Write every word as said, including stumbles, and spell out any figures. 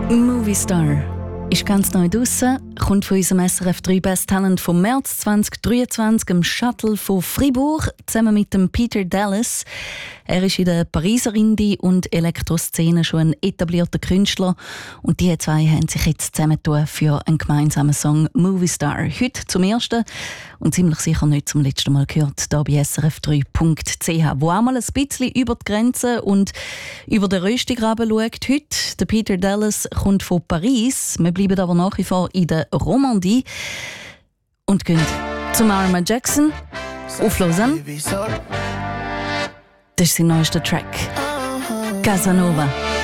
Movie Star ist ganz neu draussen, kommt von unserem S R F drei Best Talent vom März zwanzig dreiundzwanzig im Shuttle von Fribourg zusammen mit dem Peter Dallas. Er ist in der Pariser Indie- und Elektroszene schon ein etablierter Künstler und die zwei haben sich jetzt zusammengetan für einen gemeinsamen Song Movie Star. Heute zum ersten und ziemlich sicher nicht zum letzten Mal gehört, hier bei S R F drei Punkt c h, wo auch mal ein bisschen über die Grenze und über den Röstigraben schaut. Heute, der Peter Dallas kommt von Paris, wir bleiben aber nach wie vor in der Romandie und gehen zum Arma Jackson auf Lausanne. Das ist sein neuester Track, Casanova.